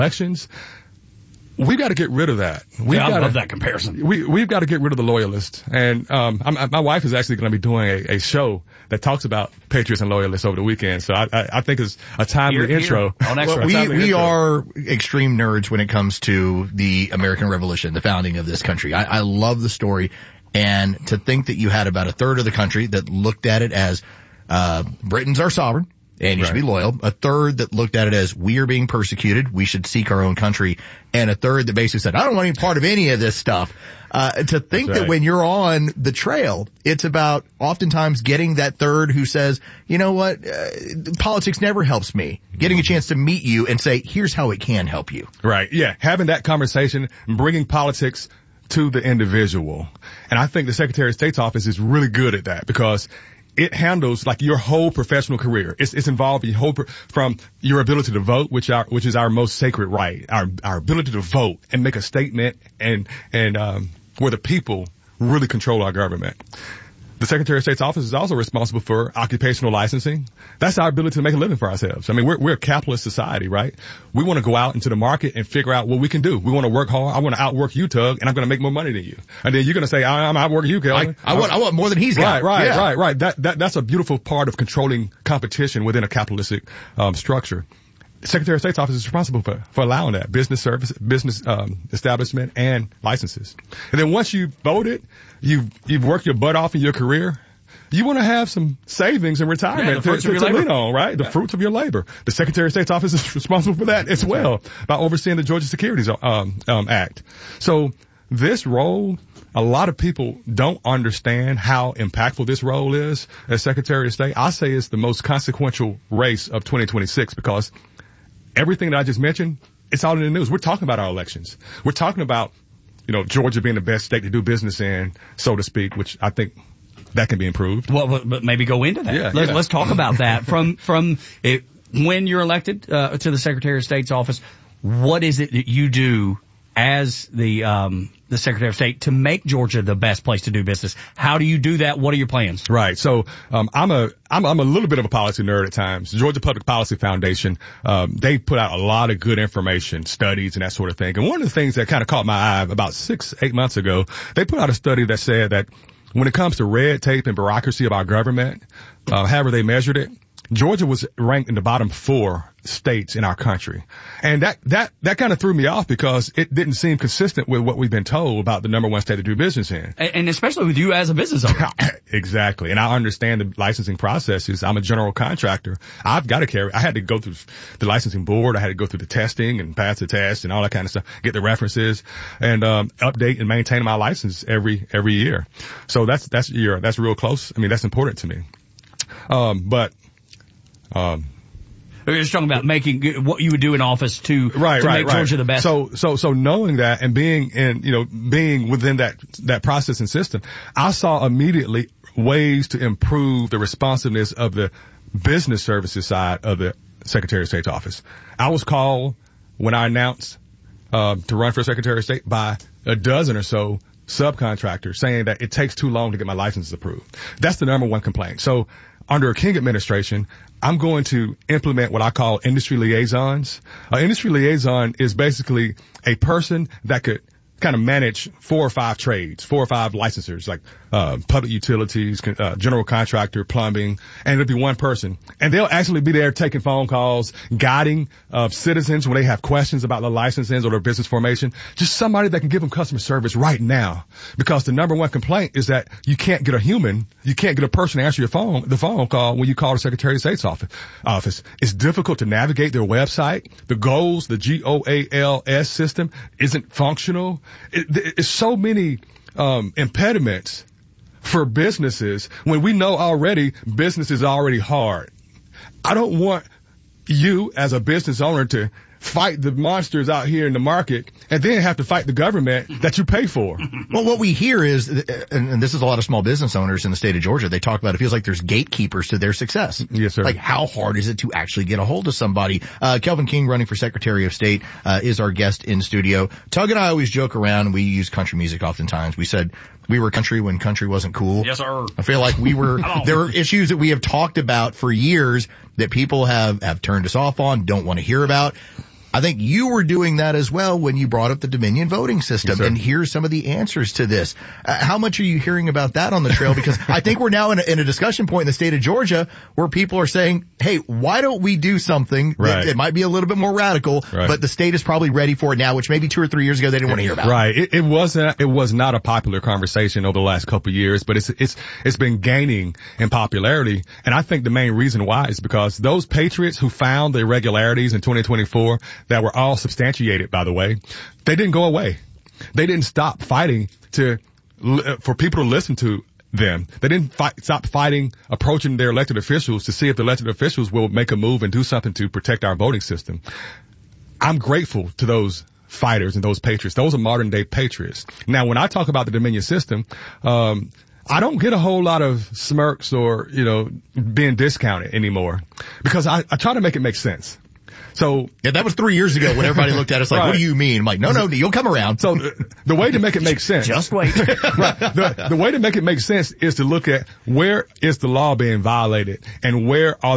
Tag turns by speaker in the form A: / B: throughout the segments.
A: elections. We've got to get rid of that.
B: I love that comparison.
A: We've got to get rid of the loyalists. And my wife is actually going to be doing a show that talks about patriots and loyalists over the weekend. So I think it's a timely intro.
C: Well, we are extreme nerds when it comes to the American Revolution, the founding of this country. I love the story. And to think that you had about a third of the country that looked at it as Britons are sovereign and you should be loyal. A third that looked at it as we are being persecuted, we should seek our own country. And a third that basically said, I don't want any part of any of this stuff. To think that when you're on the trail, it's about oftentimes getting that third who says, you know what, politics never helps me. Getting a chance to meet you and say, here's how it can help you.
A: Right. Yeah. Having that conversation, bringing politics to the individual. And I think the Secretary of State's office is really good at that because it handles like your whole professional career. It's involved your whole, from your ability to vote, which is our most sacred right, our ability to vote and make a statement and where the people really control our government. The Secretary of State's office is also responsible for occupational licensing. That's our ability to make a living for ourselves. I mean, we're a capitalist society, right? We want to go out into the market and figure out what we can do. We want to work hard. I want to outwork you, Tug, and I'm going to make more money than you. And then you're going to say, I'm outworking you, Kelvin.
C: I want more than he's got.
A: Right. That's a beautiful part of controlling competition within a capitalistic structure. The Secretary of State's office is responsible for allowing that business establishment and licenses. And then once you've voted, you've worked your butt off in your career, you want to have some savings and retirement to lean on, right? The fruits of your labor. The Secretary of State's office is responsible for that as well by overseeing the Georgia Securities Act. So this role, a lot of people don't understand how impactful this role is as Secretary of State. I say it's the most consequential race of 2026 because everything that I just mentioned, it's all in the news. We're talking about our elections. We're talking about, Georgia being the best state to do business in, so to speak, which I think that can be improved.
B: Well, but maybe go into that. Let's talk about that. From when you're elected to the Secretary of State's office, what is it that you do as the Secretary of State to make Georgia the best place to do business? How do you do that? What are your plans?
A: Right. So, I'm a little bit of a policy nerd at times. The Georgia Public Policy Foundation, they put out a lot of good information, studies and that sort of thing. And one of the things that kind of caught my eye about 6-8 months ago, they put out a study that said that when it comes to red tape and bureaucracy of our government, however they measured it, Georgia was ranked in the bottom 4 states in our country. And that kind of threw me off because it didn't seem consistent with what we've been told about the number 1 state to do business in.
B: And especially with you as a business owner.
A: Exactly. And I understand the licensing processes. I'm a general contractor. I had to go through the licensing board. I had to go through the testing and pass the test and all that kind of stuff, get the references and, update and maintain my license every year. So that's real close. I mean, that's important to me.
B: We're just talking about making what you would do in office to make Georgia the best.
A: So knowing that and being within that process and system, I saw immediately ways to improve the responsiveness of the business services side of the Secretary of State's office. I was called when I announced to run for Secretary of State by a dozen or so subcontractors saying that it takes too long to get my licenses approved. That's the number 1 complaint. So under a King administration, I'm going to implement what I call industry liaisons. An industry liaison is basically a person that could kind of manage 4 or 5 trades, 4 or 5 licensors, like public utilities, general contractor, plumbing, and it'll be one person. And they'll actually be there taking phone calls, guiding citizens when they have questions about their licenses or their business formation. Just somebody that can give them customer service right now. Because the number 1 complaint is that you can't get a person to answer the phone call when you call the Secretary of State's office. It's difficult to navigate their website. The goals, the GOALS system isn't functional. It's so many impediments for businesses when we know already business is already hard. I don't want you as a business owner to fight the monsters out here in the market and then have to fight the government that you pay for.
C: Well, what we hear is, and this is a lot of small business owners in the state of Georgia, they talk about it feels like there's gatekeepers to their success.
A: Yes, sir.
C: Like how hard is it to actually get a hold of somebody? Kelvin King, running for Secretary of State, is our guest in studio. Tug and I always joke around, and we use country music oftentimes. We said we were country when country wasn't cool.
B: Yes, sir.
C: I feel like there are issues that we have talked about for years that people have turned us off on, don't want to hear about. I think you were doing that as well when you brought up the Dominion voting system. Yes, and here's some of the answers to this. How much are you hearing about that on the trail? Because I think we're now in a discussion point in the state of Georgia where people are saying, hey, why don't we do something that it might be a little bit more radical, but the state is probably ready for it now, which maybe 2 or 3 years ago they didn't want to hear about.
A: Right. It was not a popular conversation over the last couple of years, but it's been gaining in popularity. And I think the main reason why is because those patriots who found the irregularities in 2024 that were all substantiated, by the way, they didn't go away. They didn't stop fighting for people to listen to them. They didn't stop fighting, approaching their elected officials to see if the elected officials will make a move and do something to protect our voting system. I'm grateful to those fighters and those patriots. Those are modern day patriots. Now, when I talk about the Dominion system, I don't get a whole lot of smirks or, being discounted anymore because I try to make it make sense. So
C: yeah, that was 3 years ago when everybody looked at us like, what do you mean? I'm like, no, you'll come around.
A: So the way to make it make sense.
B: Just wait.
A: Right. The way to make it make sense is to look at where is the law being violated and where are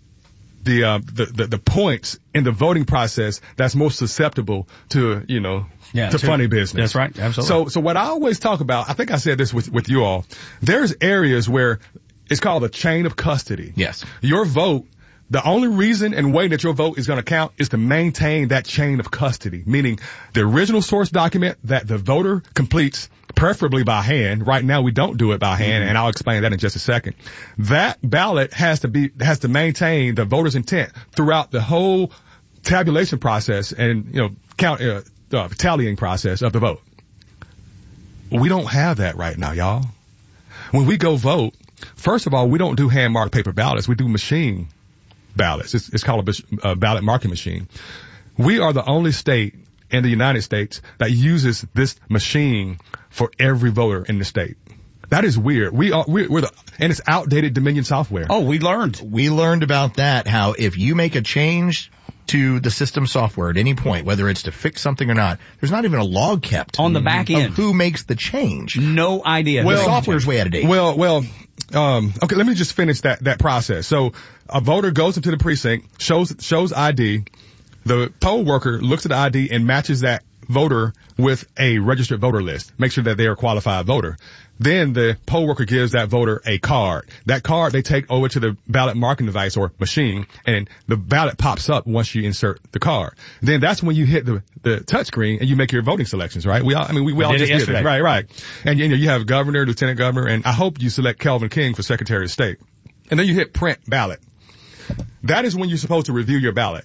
A: the points in the voting process that's most susceptible to, to funny business.
B: That's right. Absolutely.
A: So what I always talk about, I think I said this with you all, there's areas where it's called a chain of custody.
C: Yes.
A: Your vote, the only reason and way that your vote is going to count is to maintain that chain of custody, meaning the original source document that the voter completes, preferably by hand. Right now we don't do it by hand, and I'll explain that in just a second. That ballot has to maintain the voter's intent throughout the whole tabulation process and, tallying process of the vote. We don't have that right now, y'all. When we go vote, first of all, we don't do hand-marked paper ballots. We do machine ballots. It's called a ballot marking machine. We are the only state in the United States that uses this machine for every voter in the state. That is weird. And it's outdated Dominion software.
B: Oh, we learned
C: about that, how if you make a change to the system software at any point, whether it's to fix something or not, there's not even a log kept
B: on the back end
C: of who makes the change.
B: No idea.
C: Well, the software's way out of date.
A: Okay, let me just finish that process. So a voter goes into the precinct, shows ID. The poll worker looks at the ID and matches that voter with a registered voter list. Make sure that they are a qualified voter. Then the poll worker gives that voter a card. That card they take over to the ballot marking device or machine, and the ballot pops up once you insert the card. Then that's when you hit the touch screen and you make your voting selections, right? We all just did that. Right. And you have governor, lieutenant governor, and I hope you select Kelvin King for Secretary of State. And then you hit print ballot. That is when you're supposed to review your ballot.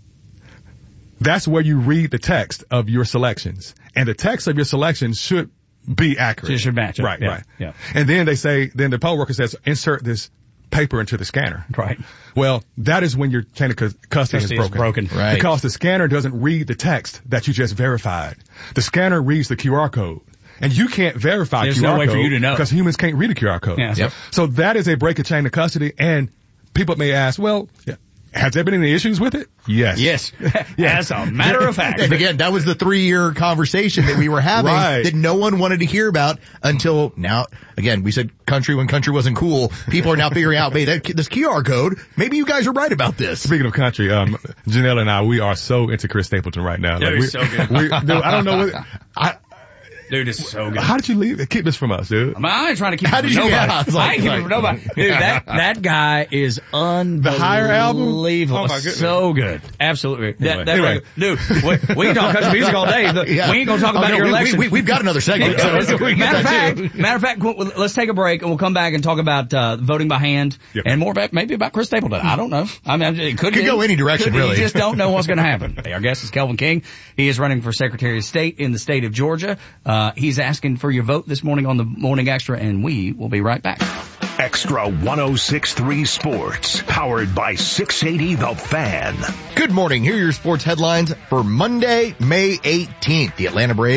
A: That's where you read the text of your selections. And the text of your selections should be accurate.
B: It should match it.
A: Right. Yeah. And then then the poll worker says, insert this paper into the scanner.
B: Right.
A: Well, that is when your chain of custody is broken.
C: Right.
A: Because the scanner doesn't read the text that you just verified. The scanner reads the QR code. And you can't verify
B: There's
A: QR
B: no way
A: code
B: for you to know.
A: because humans can't read a QR code.
B: Yeah. Yep.
A: So that is a break of chain of custody. And people may ask, well, has there been any issues with it?
B: Yes. As a matter of fact.
C: And again, that was the 3-year conversation that we were having that no one wanted to hear about until now. Again, we said country when country wasn't cool. People are now figuring out, this QR code, maybe you guys are right about this.
A: Speaking of country, Janelle and I, we are so into Chris Stapleton right now.
B: Dude, he's so good.
A: Dude, I don't know
B: Dude, this is so good.
A: How did you keep this from us, dude?
B: I ain't trying to keep it from nobody. I ain't keeping it from nobody. Dude, that guy is unbelievable.
A: The Higher album? Oh my
B: goodness. So good. Absolutely.
A: Anyway.
B: Dude, we can talk country music all day. We ain't gonna talk about your election.
C: We've got another segment.
B: Matter of fact, let's take a break and we'll come back and talk about voting by hand and more maybe about Chris Stapleton. I don't know. I mean, it could
C: go any direction, really.
B: You just don't know what's going to happen. Our guest is Kelvin King. He is running for Secretary of State in the state of Georgia. He's asking for your vote this morning on the Morning Extra, and we will be right back.
D: Extra 106.3 Sports, powered by 680 The Fan.
C: Good morning. Here are your sports headlines for Monday, May 18th. The Atlanta Braves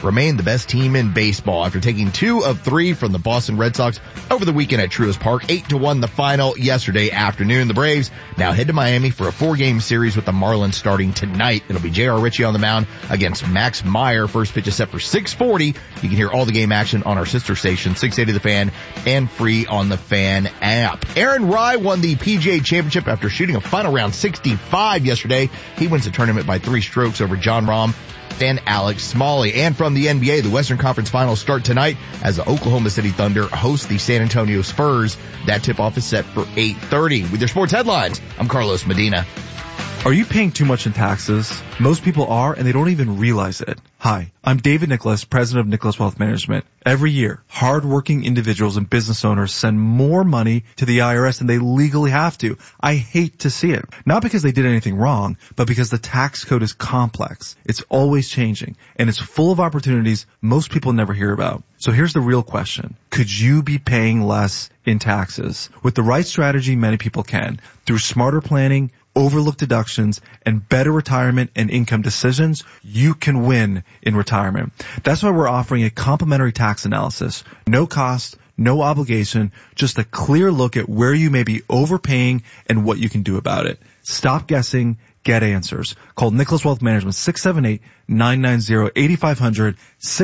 C: remain the best team in baseball after taking 2 of 3 from the Boston Red Sox over the weekend at Truist Park. 8-1 the final yesterday afternoon. The Braves now head to Miami for a 4-game series with the Marlins starting tonight. It'll be J.R. Ritchie on the mound against Max Meyer. First pitch is set for 6:40. You can hear all the game action on our sister station, 680 The Fan, and free on the Fan app. Aaron Rai won the PGA Championship after shooting a final round 65 yesterday. He wins the tournament by 3 strokes over John Rahm and Alex Smalley. And from the NBA, the Western Conference Finals start tonight as the Oklahoma City Thunder host the San Antonio Spurs. That tip-off is set for 8:30. With your sports headlines, I'm Carlos Medina.
E: Are you paying too much in taxes? Most people are, and they don't even realize it. Hi, I'm David Nicholas, president of Nicholas Wealth Management. Every year, hardworking individuals and business owners send more money to the IRS than they legally have to. I hate to see it. Not because they did anything wrong, but because the tax code is complex. It's always changing, and it's full of opportunities most people never hear about. So here's the real question. Could you be paying less in taxes? With the right strategy, many people can. Through smarter planning, overlooked deductions, and better retirement and income decisions, you can win in retirement. That's why we're offering a complimentary tax analysis. No cost, no obligation, just a clear look at where you may be overpaying and what you can do about it. Stop guessing. Get answers. Call Nicholas Wealth Management 678-990-8500,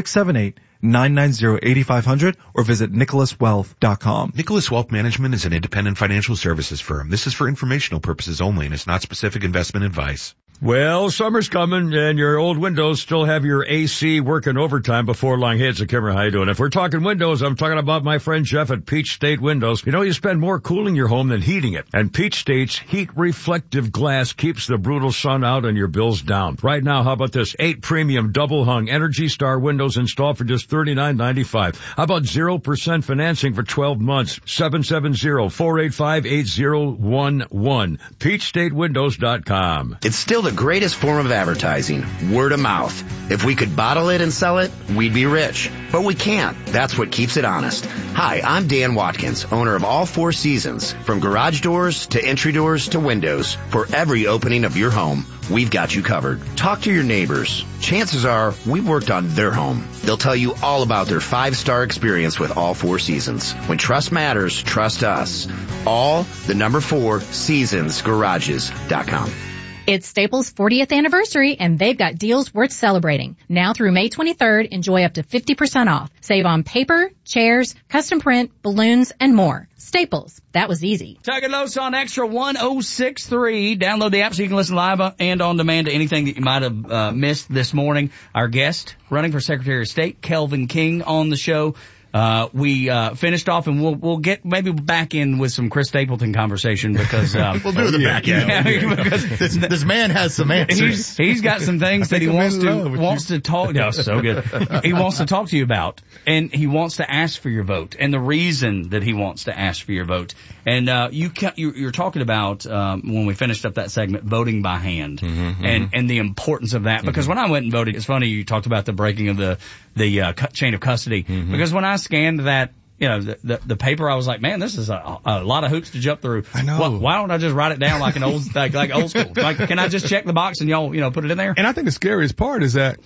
E: 678-990-8500, or visit nicholaswealth.com.
F: Nicholas Wealth Management is an independent financial services firm. This is for informational purposes only and it's not specific investment advice.
G: Well, summer's coming, and your old windows still have your AC working overtime before long. Hey, it's a Kimmer. How you doing? If we're talking windows, I'm talking about my friend Jeff at Peach State Windows. You know, you spend more cooling your home than heating it. And Peach State's heat reflective glass keeps the brutal sun out and your bills down. Right now, how about this? 8 premium double hung Energy Star windows installed for just $39.95. How about 0% financing for 12 months? 770-485-8011. PeachStateWindows.com.
H: It's still the greatest form of advertising, word of mouth. If we could bottle it and sell it, we'd be rich. But we can't. That's what keeps it honest. Hi, I'm Dan Watkins, owner of All 4 Seasons. From garage doors to entry doors to windows, for every opening of your home, we've got you covered. Talk to your neighbors. Chances are we've worked on their home. They'll tell you all about their 5-star experience with All 4 Seasons. When trust matters, trust us. All, the number 4, seasonsgarages.com.
I: It's Staples' 40th anniversary, and they've got deals worth celebrating. Now through May 23rd, enjoy up to 50% off. Save on paper, chairs, custom print, balloons, and more. Staples. That was easy.
B: Tagalos on Extra 106.3. Download the app so you can listen live and on demand to anything that you might have missed this morning. Our guest, running for Secretary of State, Kelvin King, on the show. We finished off, and we'll get maybe back in with some Chris Stapleton conversation because
C: we'll do the back end. Because this man has some answers.
B: He's got some things that he wants to talk. No, so good. He wants to talk to you about, and he wants to ask for your vote, and the reason that he wants to ask for your vote. And you're talking about when we finished up that segment, voting by hand, and the importance of that. Because when I went and voted, it's funny you talked about the breaking of the chain of custody. Because when I scanned that, the paper, I was like, man, this is a lot of hoops to jump through.
A: I know.
B: Why don't I just write it down like an old, like old school? Like, can I just check the box and y'all, put it in there?
A: And I think the scariest part is that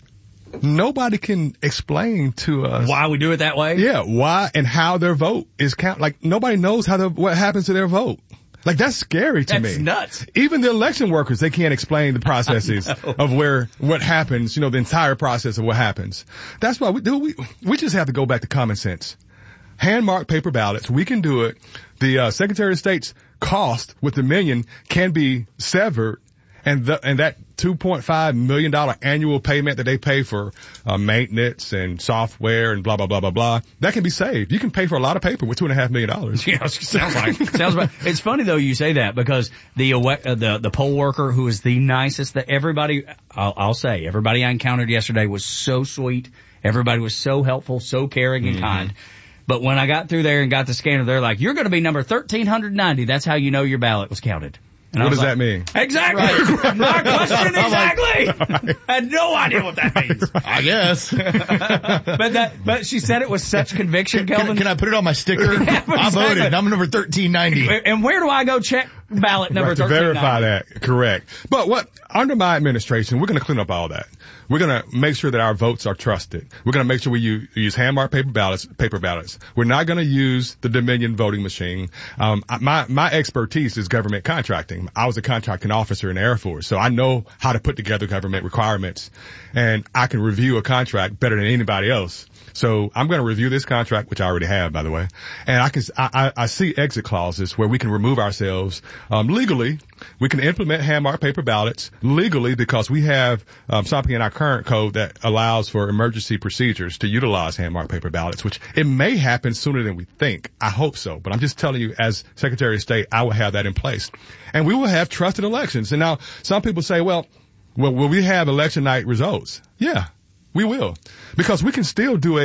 A: nobody can explain to us
B: why we do it that way.
A: Yeah, why and how their vote is counted. Like, nobody knows what happens to their vote. Like, that's scary to me.
B: That's nuts.
A: Even the election workers, they can't explain the processes of what happens, the entire process of what happens. That's why we just have to go back to common sense. Hand-marked paper ballots, we can do it. The Secretary of State's cost with the million can be severed, and that $2.5 million annual payment that they pay for maintenance and software and blah, blah, blah, blah, blah, that can be saved. You can pay for a lot of paper with $2.5 million.
B: Yeah, sounds right. It's funny though you say that, because the poll worker who is the nicest, that everybody, I'll say, everybody I encountered yesterday was so sweet. Everybody was so helpful, so caring and kind. But when I got through there and got the scanner, they're like, you're going to be number 1390. That's how you know your ballot was counted. And
A: what does that mean?
B: Exactly. Right. My question exactly. I had no idea what that means.
C: I guess.
B: But she said it with such conviction, Kelvin.
C: Can I put it on my sticker? I voted. I'm number 1390.
B: And where do I go check ballot number 1390.
A: To verify that, correct. But under my administration, we're going to clean up all that. We're going to make sure that our votes are trusted. We're going to make sure we use hand-marked paper ballots. We're not going to use the Dominion voting machine. My expertise is government contracting. I was a contracting officer in the Air Force, so I know how to put together government requirements, and I can review a contract better than anybody else. So I'm going to review this contract, which I already have, by the way, and I see exit clauses where we can remove ourselves legally. We can implement hand-marked paper ballots legally because we have something in our current code that allows for emergency procedures to utilize hand-marked paper ballots, which it may happen sooner than we think. I hope so, but I'm just telling you, as Secretary of State, I will have that in place, and we will have trusted elections. And now some people say, well, will we have election night results? Yeah. We will, because we can still do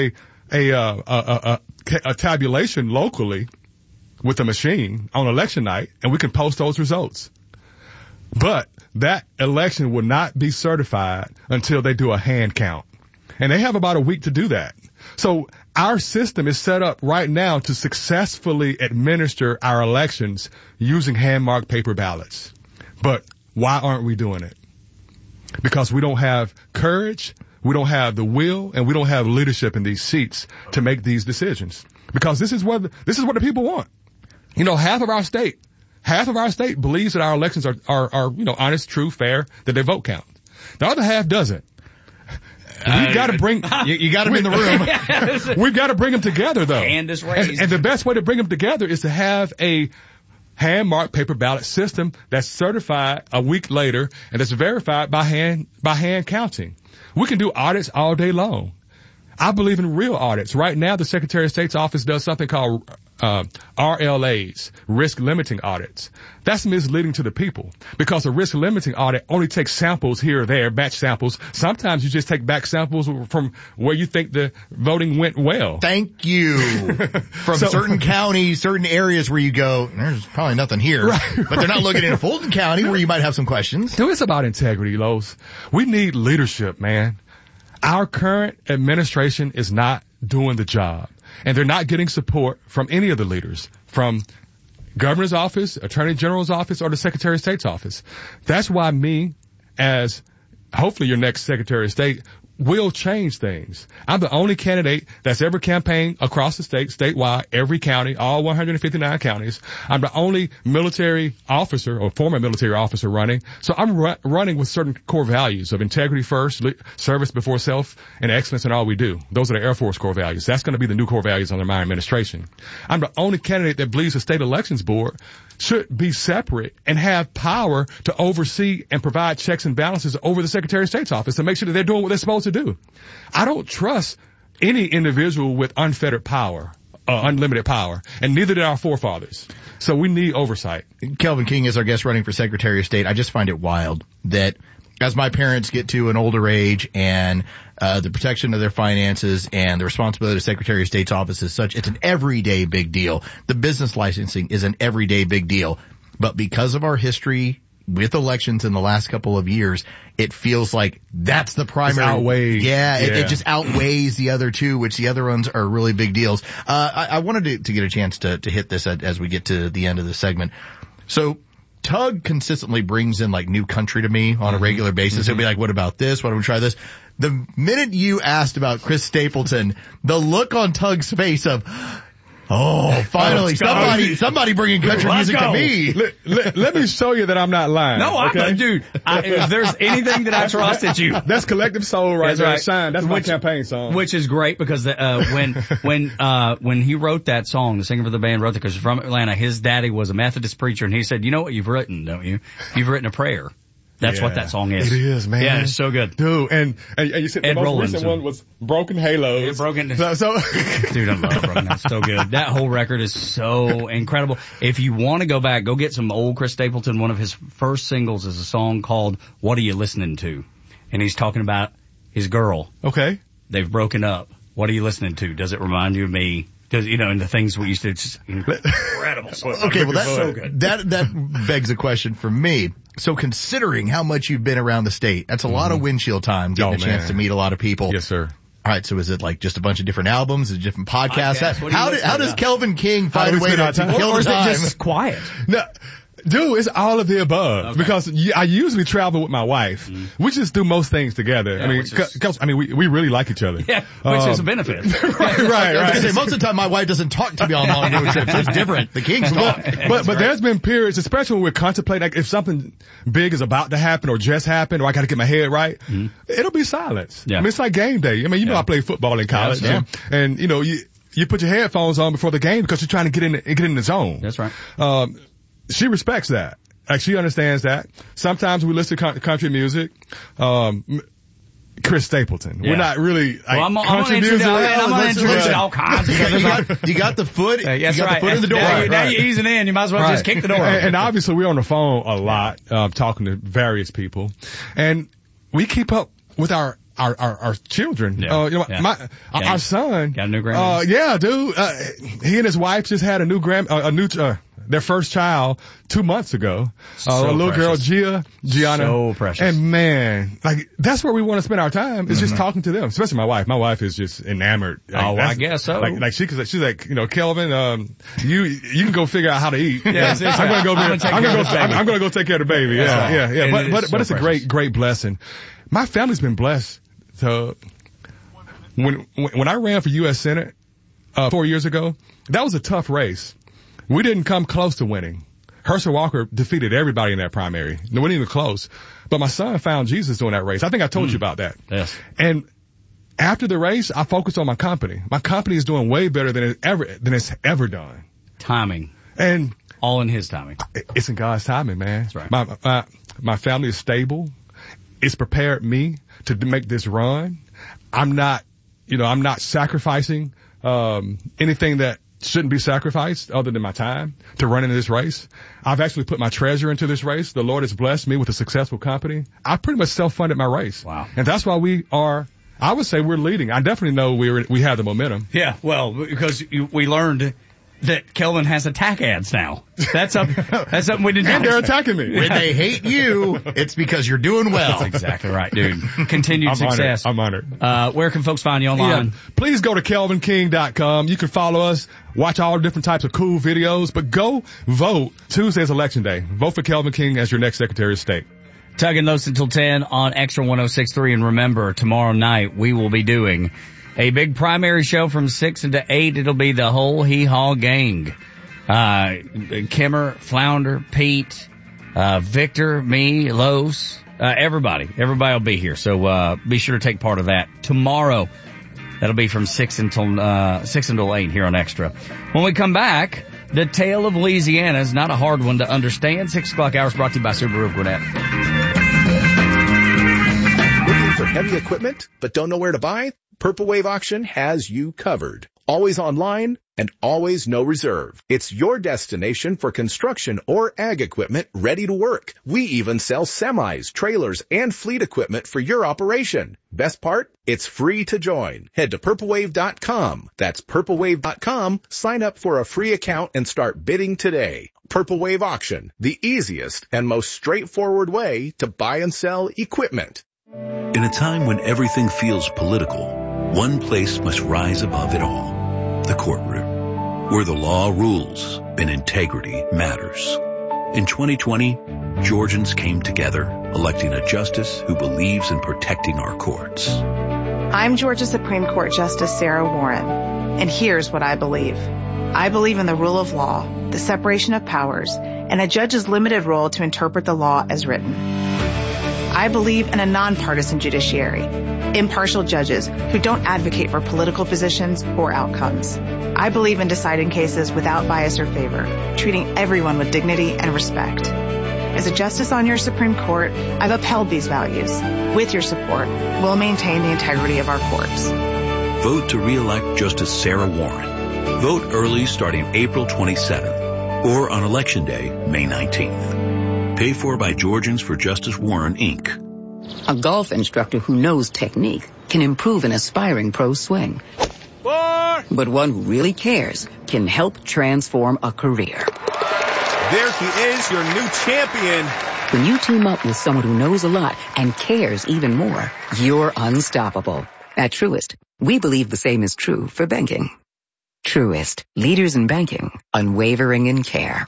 A: a tabulation locally with a machine on election night, and we can post those results. But that election will not be certified until they do a hand count, and they have about a week to do that. So our system is set up right now to successfully administer our elections using hand-marked paper ballots. But why aren't we doing it? Because we don't have courage. We don't have the will, and we don't have leadership in these seats to make these decisions. Because this is what the people want. You know, half of our state believes that our elections are honest, true, fair, that their vote counts. The other half doesn't. We've got to bring
C: you got them in the room.
A: We've got to bring them together, though.
B: Hand is raised.
A: And the best way to bring them together is to have a hand-marked paper ballot system that's certified a week later and that's verified by hand counting. We can do audits all day long. I believe in real audits. Right now, the Secretary of State's office does something called RLAs, risk limiting audits. That's misleading to the people because a risk limiting audit only takes samples here or there, batch samples. Sometimes you just take back samples from where you think the voting went well.
C: Thank you. From certain counties, certain areas where you go, there's probably nothing here. Right, but they're not looking in Fulton County where you might have some questions.
A: Dude, it's about integrity, Lowe's. We need leadership, man. Our current administration is not doing the job, and they're not getting support from any of the leaders, from governor's office, attorney general's office, or the Secretary of State's office. That's why me, as hopefully your next Secretary of State, will change things. I'm the only candidate that's ever campaigned across the state, statewide, every county, all 159 counties. I'm the only military officer or former military officer running. So I'm running with certain core values of integrity first, service before self, and excellence in all we do. Those are the Air Force core values. That's going to be the new core values under my administration. I'm the only candidate that believes the state elections board should be separate and have power to oversee and provide checks and balances over the Secretary of State's office to make sure that they're doing what they're supposed to do. I don't trust any individual with unfettered power, unlimited power, and neither did our forefathers. So we need oversight.
C: Kelvin King is our guest running for Secretary of State. I just find it wild that as my parents get to an older age and the protection of their finances and the responsibility of the Secretary of State's office is such, it's an everyday big deal. The business licensing is an everyday big deal. But because of our history with elections in the last couple of years, it feels like that's the primary. It just outweighs the other two, which the other ones are really big deals. I wanted to get a chance to hit this as we get to the end of the segment. So Tug consistently brings in like new country to me on a regular basis. He'll be like, what about this? Why don't we try this? The minute you asked about Chris Stapleton, the look on Tug's face of, oh, finally, somebody bringing country music to me.
A: Let me show you that I'm not lying.
B: No, okay? Dude, if there's anything that I trust, it's you.
A: That's Collective Soul right there. Right. Shine. That's my campaign song.
B: Which is great because when he wrote that song, the singer for the band wrote it because he's from Atlanta. His daddy was a Methodist preacher, and he said, "You know what you've written, don't you? You've written a prayer." That's what that song is.
A: It is, man.
B: Yeah, it's so good.
A: Dude, and you said the most recent one was Broken Halos.
B: Yeah, Broken.
A: Dude,
B: I love Broken. That's so good. That whole record is so incredible. If you want to go back, go get some old Chris Stapleton. One of his first singles is a song called What Are You Listening To? And he's talking about his girl.
A: Okay.
B: They've broken up. What are you listening to? Does it remind you of me? Because, and the things we used to, it's just incredible.
C: Okay, well, that's so good. That begs a question for me. So considering how much you've been around the state, that's a lot of windshield time, getting a chance to meet a lot of people.
A: Yes, sir.
C: All right, so is it like just a bunch of different albums, is it different podcasts? How does Kelvin King find a way to kill the time?
B: Or is it just quiet?
A: No. Dude, it's all of the above because I usually travel with my wife. We just do most things together. Yeah, we really like each other.
B: Yeah, which is a benefit.
C: right. Most of the time, my wife doesn't talk to me on long road trips. It's different. The Kings talk.
A: But there's been periods, especially when we're contemplating, like if something big is about to happen or just happened or I got to get my head right, it'll be silence. Yeah. I mean, it's like game day. I mean, I played football in college, and you put your headphones on before the game because you're trying to get in the zone.
B: That's right.
A: She respects that. Like, she understands that. Sometimes we listen to country music. Chris Stapleton. Yeah. We're not really country music.
B: I'm going to introduce all kinds of
C: you got the foot.
B: Yes,
C: you got the foot in the door.
B: Now you're easing in. You might as well just kick the door.
A: And obviously we're on the phone a lot, talking to various people. And we keep up with our children. Yeah. Our son.
B: Got a new grandbaby.
A: Yeah, dude. He and his wife just had a new their first child 2 months ago. A little girl, Gianna.
B: So precious.
A: And man, like, that's where we want to spend our time, is just talking to them, especially my wife. My wife is just enamored.
B: Like, I guess so.
A: Like she's like, Kelvin, you can go figure out how to eat. Yeah, I'm gonna go take care of the baby. Yeah. But it's a great blessing. My family's been blessed. So when I ran for U.S. Senate 4 years ago, that was a tough race. We didn't come close to winning. Herschel Walker defeated everybody in that primary. It wasn't even close. But my son found Jesus during that race. I think I told you about that.
B: Yes.
A: And after the race, I focused on my company. My company is doing way better than it's ever done.
B: Timing.
A: And
B: all in His timing.
A: It's in God's timing, man.
B: That's right.
A: My family is stable. It's prepared me to make this run. I'm not sacrificing anything that shouldn't be sacrificed other than my time to run into this race. I've actually put my treasure into this race. The Lord has blessed me with a successful company. I pretty much self-funded my race.
B: Wow.
A: And that's why I would say we're leading. I definitely know we have the momentum.
B: Yeah, well, because we learned that Kelvin has attack ads now. That's something we didn't know.
A: And they're attacking me.
C: When they hate you, it's because you're doing well.
B: That's exactly right, dude. Continued success.
A: I'm honored.
B: Where can folks find you online?
A: Yeah. Please go to KelvinKing.com. You can follow us, watch all different types of cool videos, but go vote. Tuesday's election day. Vote for Kelvin King as your next Secretary of State.
B: Tugging Los until 10 on Extra 106.3. And remember, tomorrow night we will be doing a big primary show from 6 until 8. It'll be the whole hee-haw gang. Kimmer, Flounder, Pete, Victor, me, Los, everybody will be here. So, be sure to take part of that tomorrow. That'll be from 6 until 8 here on Extra. When we come back, the tale of Louisiana is not a hard one to understand. 6 o'clock hours brought to you by Subaru of Gwinnett.
J: Looking for heavy equipment, but don't know where to buy? Purple Wave Auction has you covered. Always online and always no reserve. It's your destination for construction or ag equipment ready to work. We even sell semis, trailers, and fleet equipment for your operation. Best part? It's free to join. Head to purplewave.com. That's purplewave.com. Sign up for a free account and start bidding today. Purple Wave Auction, the easiest and most straightforward way to buy and sell equipment.
K: In a time when everything feels political, one place must rise above it all. The courtroom, where the law rules and integrity matters. In 2020, Georgians came together, electing a justice who believes in protecting our courts.
L: I'm Georgia Supreme Court Justice Sarah Warren, and here's what I believe. I believe in the rule of law, the separation of powers, and a judge's limited role to interpret the law as written. I believe in a nonpartisan judiciary, impartial judges who don't advocate for political positions or outcomes. I believe in deciding cases without bias or favor, treating everyone with dignity and respect. As a justice on your Supreme Court, I've upheld these values. With your support, we'll maintain the integrity of our courts.
K: Vote to re-elect Justice Sarah Warren. Vote early starting April 27th or on Election Day, May 19th. Paid for by Georgians for Justice Warren, Inc.
M: A golf instructor who knows technique can improve an aspiring pro's swing. But one who really cares can help transform a career.
N: There he is, your new champion.
M: When you team up with someone who knows a lot and cares even more, you're unstoppable. At Truist, we believe the same is true for banking. Truist, leaders in banking, unwavering in care.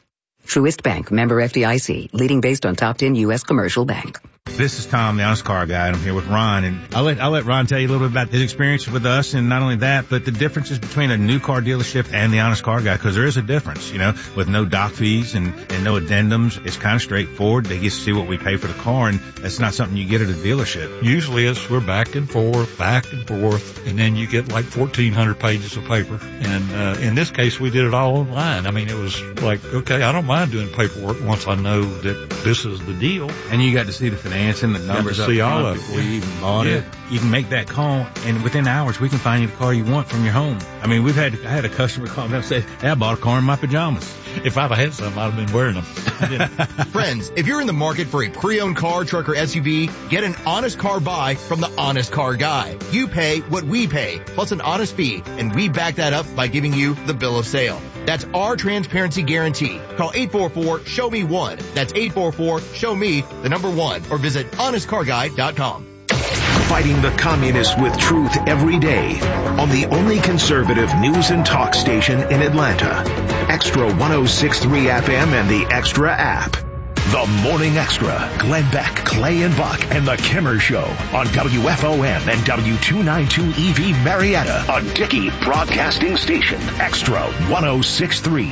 M: Truist Bank, member FDIC, leading based on top 10 U.S. commercial bank.
O: This is Tom, the Honest Car Guy, and I'm here with Ron. And I'll let Ron tell you a little bit about his experience with us, and not only that, but the differences between a new car dealership and the Honest Car Guy, because there is a difference, with no doc fees and no addendums. It's kind of straightforward. They get to see what we pay for the car, and that's not something you get at a dealership.
P: Usually we're back and forth, and then you get like 1,400 pages of paper. And in this case, we did it all online. I mean, it was like, okay, I don't mind doing paperwork once I know that this is the deal.
O: And you got to see the financing, the numbers
P: up front before you even bought it.
O: You can make that call, and within hours, we can find you the car you want from your home. I mean, I had a customer call me and say, hey, I bought a car in my pajamas.
P: If I'd had some, I'd have been wearing them.
C: Friends, if you're in the market for a pre-owned car, truck, or SUV, get an Honest Car Buy from the Honest Car Guy. You pay what we pay, plus an honest fee, and we back that up by giving you the bill of sale. That's our transparency guarantee. Call 844-SHOW-ME-1. That's 844-SHOW-ME1, or visit honestcarguy.com.
D: Fighting the communists with truth every day on the only conservative news and talk station in Atlanta. Extra 106.3 FM and the Extra app. The Morning Extra. Glenn Beck, Clay and Buck, and The Kimmer Show on WFOM and W292EV Marietta, a Dickey Broadcasting Station. Extra 106.3.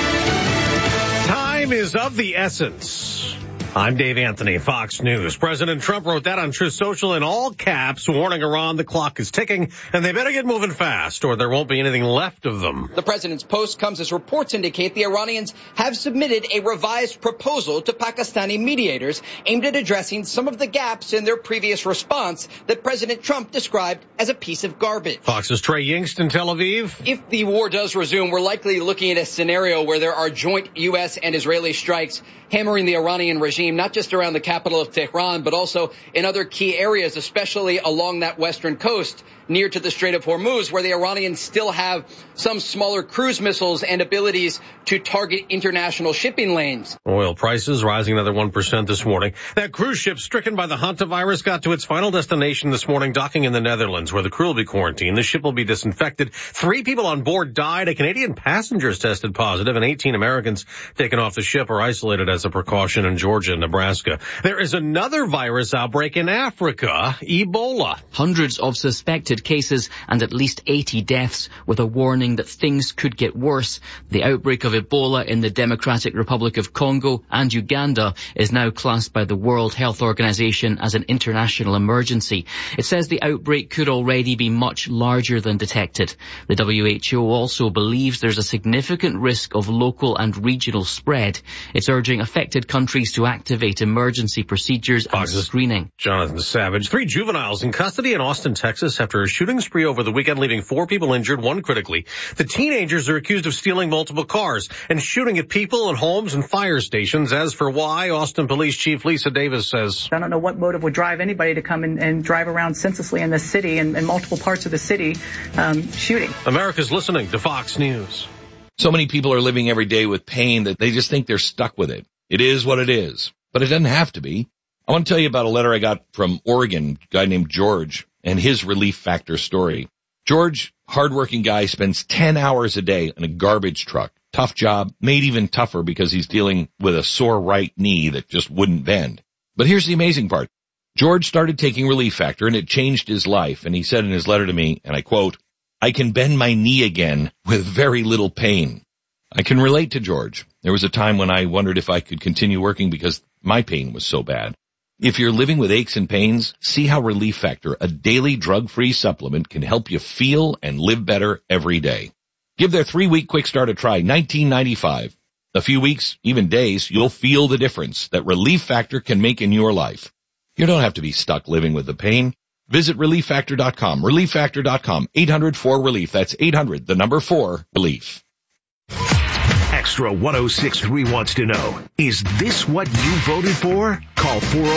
Q: Time is of the essence. I'm Dave Anthony, Fox News. President Trump wrote that on Truth Social in all caps, warning Iran the clock is ticking and they better get moving fast or there won't be anything left of them.
R: The president's post comes as reports indicate the Iranians have submitted a revised proposal to Pakistani mediators aimed at addressing some of the gaps in their previous response that President Trump described as a piece of garbage.
Q: Fox's Trey Yingst in Tel Aviv.
R: If the war does resume, we're likely looking at a scenario where there are joint U.S. and Israeli strikes hammering the Iranian regime, not just around the capital of Tehran, but also in other key areas, especially along that western coast near to the Strait of Hormuz, where the Iranians still have some smaller cruise missiles and abilities to target international shipping lanes.
Q: Oil prices rising another 1% this morning. That cruise ship stricken by the hantavirus got to its final destination this morning, docking in the Netherlands, where the crew will be quarantined. The ship will be disinfected. 3 people on board died. A Canadian passenger is tested positive, and 18 Americans taken off the ship are isolated as a precaution in Georgia and Nebraska. There is another virus outbreak in Africa, Ebola.
S: Hundreds of suspected cases and at least 80 deaths, with a warning that things could get worse. The outbreak of Ebola in the Democratic Republic of Congo and Uganda is now classed by the World Health Organization as an international emergency. It says the outbreak could already be much larger than detected. The WHO also believes there's a significant risk of local and regional spread. It's urging affected countries to activate emergency procedures and screening.
Q: Jonathan Savage. 3 juveniles in custody in Austin, Texas after a shooting spree over the weekend, leaving 4 people injured, 1 critically. The teenagers are accused of stealing multiple cars and shooting at people and homes and fire stations. As for why, Austin Police Chief Lisa Davis says,
T: I don't know what motive would drive anybody to come and drive around senselessly in the city and in multiple parts of the city shooting.
Q: America's listening to Fox News.
U: So many people are living every day with pain that they just think they're stuck with it. It is what it is, but it doesn't have to be. I want to tell you about a letter I got from Oregon, a guy named George, and his Relief Factor story. George, hardworking guy, spends 10 hours a day in a garbage truck. Tough job, made even tougher because he's dealing with a sore right knee that just wouldn't bend. But here's the amazing part. George started taking Relief Factor, and it changed his life. And he said in his letter to me, and I quote, I can bend my knee again with very little pain. I can relate to George. There was a time when I wondered if I could continue working because my pain was so bad. If you're living with aches and pains, see how Relief Factor, a daily drug-free supplement, can help you feel and live better every day. Give their 3-week quick start a try, $19.95. A few weeks, even days, you'll feel the difference that Relief Factor can make in your life. You don't have to be stuck living with the pain. Visit ReliefFactor.com, ReliefFactor.com, 800-4-RELIEF. That's 800-4-RELIEF.
D: Extra 106.3 wants to know, is this what you voted for? Call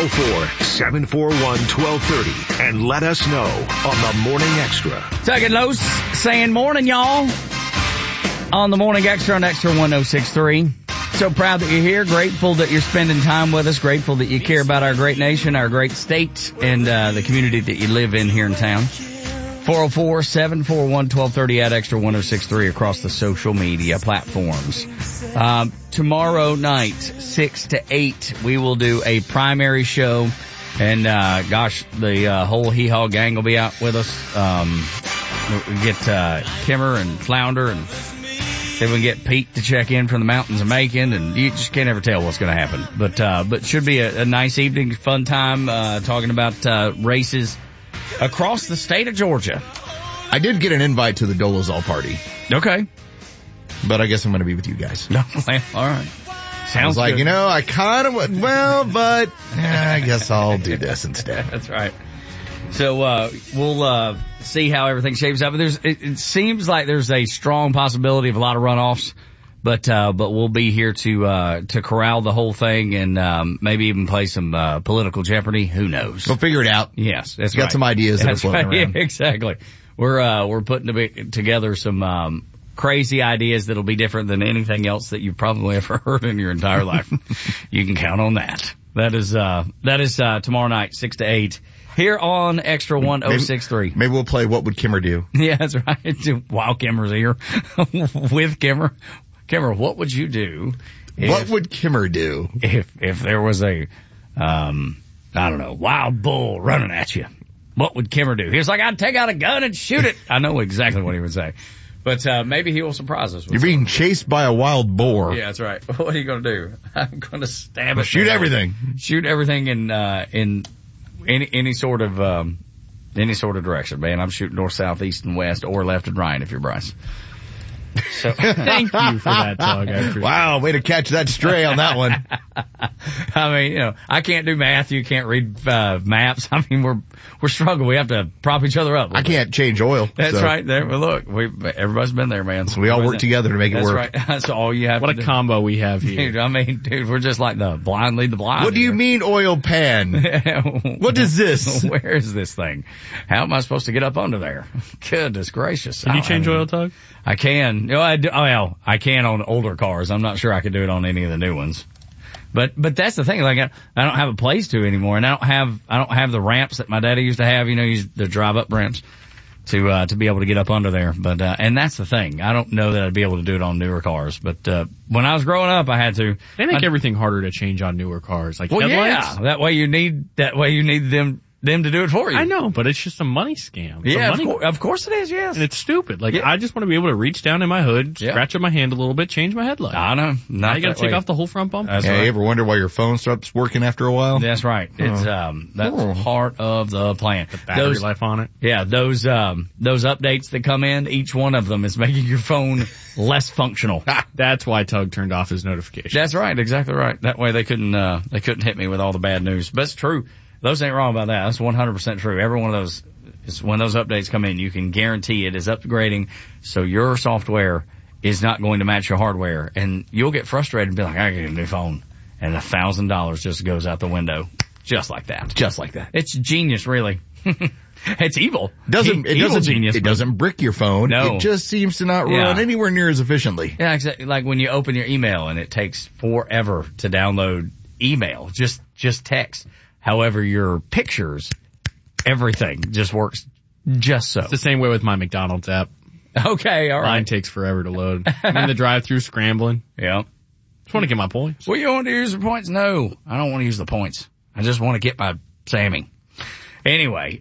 D: 404-741-1230 and let us know on the Morning Extra.
B: Tugging Los saying morning, y'all, on the Morning Extra on Extra 106.3. So proud that you're here, grateful that you're spending time with us, grateful that you care about our great nation, our great state, and the community that you live in here in town. 404-741-1230 at Extra 106.3 across the social media platforms. Tomorrow night, 6 to 8, we will do a primary show. And, the whole Hee Haw gang will be out with us. We'll get, Kimmer and Flounder, and then we get Pete to check in from the mountains of Macon, and you just can't ever tell what's going to happen. But should be a nice evening, fun time, talking about, races across the state of Georgia.
C: I did get an invite to the Dolezal party.
B: Okay.
C: But I guess I'm going to be with you guys.
B: No, all right.
C: I was like, I kind of would, but I guess I'll do this instead.
B: That's right. So, we'll, see how everything shapes up. It seems like there's a strong possibility of a lot of runoffs, but we'll be here to corral the whole thing and, maybe even play some, political Jeopardy. Who knows?
C: We'll figure it out.
B: Yes, that's
C: got some ideas that are floating around.
B: Yeah, exactly. We're putting together some, crazy ideas that'll be different than anything else that you've probably ever heard in your entire life. You can count on that. That is tomorrow night, 6 to 8, here on Extra 106.3.
C: Maybe we'll play What Would Kimmer Do?
B: Yeah, that's right. While Kimmer's here. With Kimmer. Kimmer, what would you do?
C: What would Kimmer do?
B: If there was a, wild bull running at you? What would Kimmer do? He was like, I'd take out a gun and shoot it. I know exactly what he would say. But maybe he will surprise us.
C: You're being chased by a wild boar.
B: Yeah, that's right. What are you going to do? I'm going to stab it.
C: Shoot everything.
B: Shoot everything in any sort of direction, man. I'm shooting north, south, east, and west, or left and right if you're Bryce. So
E: thank you for that, Doug.
C: Wow, way to catch that stray on that one.
B: I mean, I can't do math. You can't read maps. I mean, we're struggling. We have to prop each other up.
C: I can't change oil.
B: That's right. There, well, look, everybody's been there, man.
C: So we all work together to make it work.
B: That's right. That's all you have.
E: What a combo we have here.
B: Dude, we're just like the blind lead the blind.
C: What do you mean oil pan? What is this?
B: Where is this thing? How am I supposed to get up under there? Goodness gracious.
E: Can you change oil, Tug?
B: I can. I can on older cars. I'm not sure I could do it on any of the new ones. But that's the thing. Like I don't have a place to anymore, and I don't have the ramps that my daddy used to have. Use the drive up ramps to be able to get up under there. But and that's the thing. I don't know that I'd be able to do it on newer cars. But when I was growing up, I had to.
E: They make everything harder to change on newer cars, like
B: headlights.
E: Yeah.
B: That way you need them to do it for you.
E: I know, but it's just a money scam.
B: Of course it is, yes.
E: And it's stupid. I just want to be able to reach down in my hood, scratch up my hand a little bit, change my headlight.
B: I know.
E: Now you got to take off the whole front bumper.
C: Right. You ever wonder why your phone stops working after a while?
B: That's right. It's that's part of the plan.
E: The battery life on it.
B: Yeah, those updates that come in, each one of them is making your phone less functional.
E: That's why Tug turned off his notifications.
B: That's right. Exactly right. That way they couldn't hit me with all the bad news. But it's true. Those ain't wrong about that. That's 100% true. Every one of those, when those updates come in, you can guarantee it is upgrading, so your software is not going to match your hardware. And you'll get frustrated and be like, I get a new phone. And $1,000 just goes out the window. Just like that.
C: Just like that.
B: It's genius, really. It's evil.
C: It doesn't brick your phone.
B: No.
C: It just seems to not run anywhere near as efficiently.
B: Yeah, exactly. Like when you open your email and it takes forever to download email. Just text. However, your pictures, everything just works just so.
E: It's the same way with my McDonald's app.
B: Okay, all right.
E: Mine takes forever to load. I'm in the drive-thru scrambling.
B: Yeah.
E: Just want to get my points.
B: Well, you want to use the points? No, I don't want to use the points. I just want to get my Sammy. Anyway,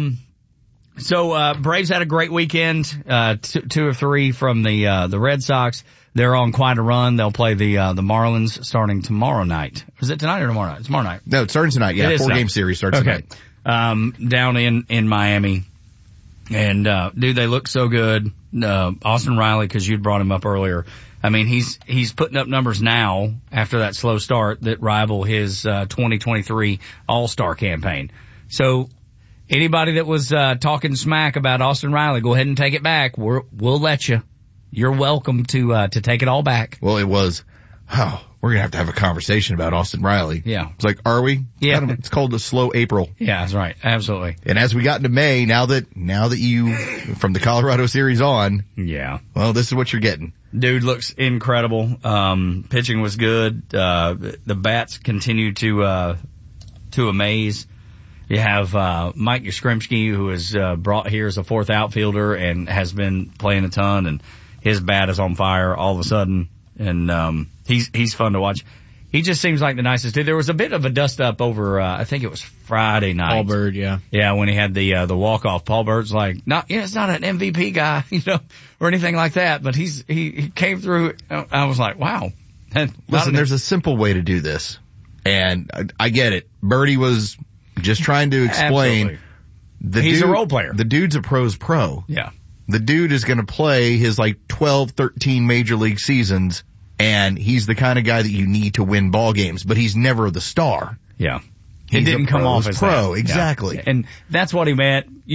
B: so Braves had a great weekend. 2 of 3 from the Red Sox. They're on quite a run. They'll play the Marlins starting tomorrow night. Is it tonight or tomorrow night? It's tomorrow night.
C: No, it's starting tonight. Yeah, 4-game series starts tonight.
B: Down in Miami. And, dude, they look so good. Austin Riley, cause you'd brought him up earlier. I mean, he's putting up numbers now after that slow start that rival his, 2023 All-Star campaign. So anybody that was, talking smack about Austin Riley, go ahead and take it back. We'll let you. You're welcome to take it all back.
C: Well, it was, we're going to have a conversation about Austin Riley.
B: Yeah.
C: It's like, are we?
B: Yeah.
C: It's called a slow April.
B: Yeah, that's right. Absolutely.
C: And as we got into May, now that you, from the Colorado series on.
B: Yeah.
C: Well, this is what you're getting.
B: Dude looks incredible. Pitching was good. The bats continue to amaze. You have Mike Yastrzemski, who is brought here as a fourth outfielder and has been playing a ton, and his bat is on fire all of a sudden, and he's fun to watch. He just seems like the nicest dude. There was a bit of a dust up over I think it was Friday night.
E: Paul Bird, yeah.
B: Yeah, when he had the walk off. Paul Bird's like, it's not an MVP guy, or anything like that, but he came through. I was like, wow.
C: Listen, there's a simple way to do this, and I get it. Birdie was just trying to explain.
B: He's a role player.
C: The dude's a pro's pro.
B: Yeah.
C: The dude is going to play his 12, 13 major league seasons, and he's the kind of guy that you need to win ball games, but he's never the star.
B: Yeah. It didn't come off as
C: pro.
B: That.
C: Exactly.
B: Yeah. And that's what he meant.